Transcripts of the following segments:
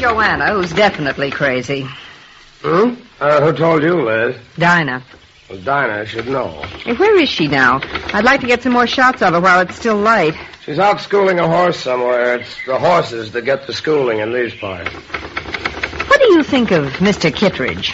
Joanna, who's definitely crazy. Who told you, Liz? Dinah. Well, Dinah should know. Hey, where is she now? I'd like to get some more shots of her while it's still light. She's out schooling a horse somewhere. It's the horses that get the schooling in these parts. What do you think of Mr. Kittredge?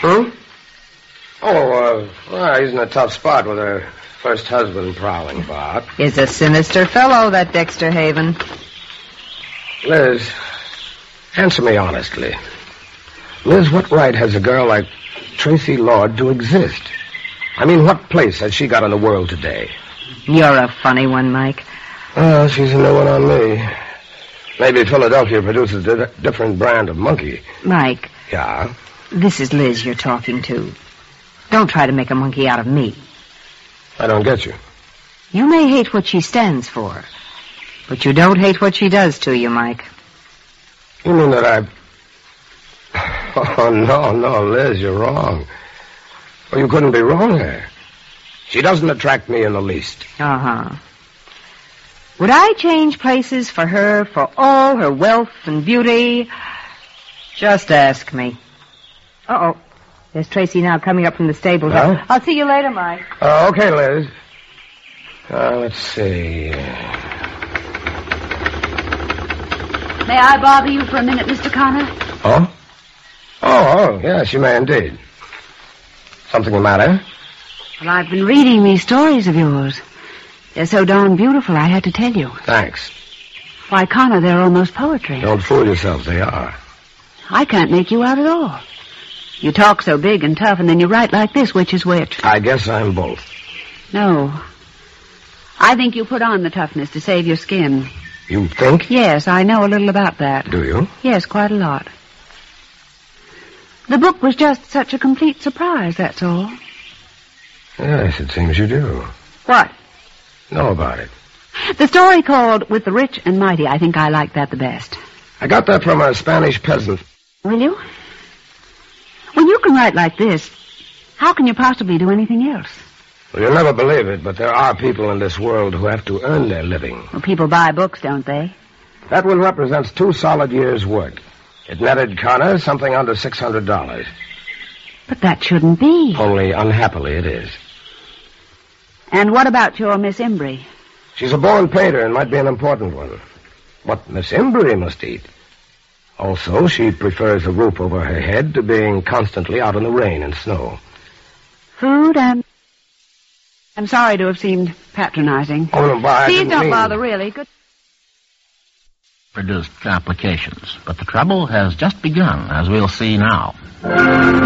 Well, he's in a tough spot with her first husband prowling about. He's a sinister fellow, that Dexter Haven. Liz, answer me honestly. Liz, what right has a girl like Tracy Lord to exist? I mean, what place has she got in the world today? You're a funny one, Mike. Well, she's a new one on me. Maybe Philadelphia produces a different brand of monkey. Mike. Yeah? This is Liz you're talking to. Don't try to make a monkey out of me. I don't get you. You may hate what she stands for, but you don't hate what she does to you, Mike. You mean that I... Oh, no, Liz, you're wrong. Well, you couldn't be wrong there. She doesn't attract me in the least. Uh-huh. Would I change places for her for all her wealth and beauty? Just ask me. Uh-oh. There's Tracy now coming up from the stables. Huh? I'll see you later, Mike. Okay, Liz. Let's see. May I bother you for a minute, Mr. Connor? Oh? Oh, yes, you may indeed. Something the matter? Well, I've been reading these stories of yours. They're so darn beautiful, I had to tell you. Thanks. Why, Connor, they're almost poetry. Don't fool yourself, they are. I can't make you out at all. You talk so big and tough, and then you write like this, which is which? I guess I'm both. No. I think you put on the toughness to save your skin. You think? Yes, I know a little about that. Do you? Yes, quite a lot. The book was just such a complete surprise, that's all. Yes, it seems you do. What? Know about it. The story called With the Rich and Mighty, I think I like that the best. I got that from a Spanish peasant. Will you? When you can write like this, how can you possibly do anything else? Well, you'll never believe it, but there are people in this world who have to earn their living. Well, people buy books, don't they? That one represents 2 solid years' work. It netted Connor something under $600. But that shouldn't be. Only unhappily it is. And what about your Miss Embry? She's a born painter and might be an important one. What Miss Embry must eat. Also, she prefers a roof over her head to being constantly out in the rain and snow. Food and... I'm sorry to have seemed patronizing. Oh, no, Please don't bother, really. Good. Produced complications, but the trouble has just begun, as we'll see now.